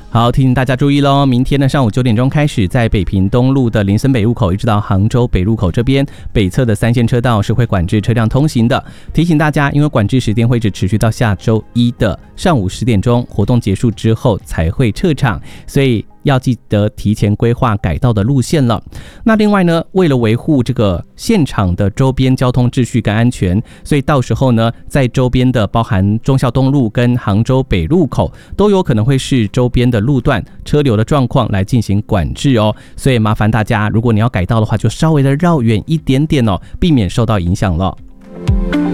好，提醒大家注意咯，明天的上午9点钟开始，在北平东路的林森北入口一直到杭州北入口这边，北侧的3线车道是会管制车辆通行的。提醒大家，因为管制时间会一直持续到下周一的上午10点钟，活动结束之后才会撤场，所以要记得提前规划改道的路线了。那另外呢，为了维护这个现场的周边交通秩序跟安全，所以到时候呢，在周边的包含忠孝东路跟杭州北入口都有可能会视周边的路段车流的状况来进行管制哦。所以麻烦大家，如果你要改道的话，就稍微的绕远一点点哦，避免受到影响了。